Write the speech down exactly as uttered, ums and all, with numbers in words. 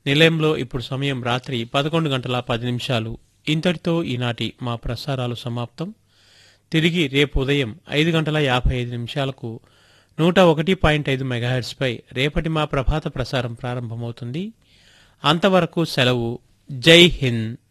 నిలయంలో ఇప్పుడు సమయం రాత్రి పదకొండు గంటల పది నిమిషాలు. ఇంతటితో ఈనాటి మా ప్రసారాలు సమాప్తం. తిరిగి రేపు ఉదయం ఐదు గంటల యాభై ఐదు నిమిషాలకు నూట ఒకటి పాయింట్ ఐదు మెగాహెర్ట్స్పై రేపటి మా ప్రభాత ప్రసారం ప్రారంభమవుతుంది. అంతవరకు సెలవు. జై హింద్.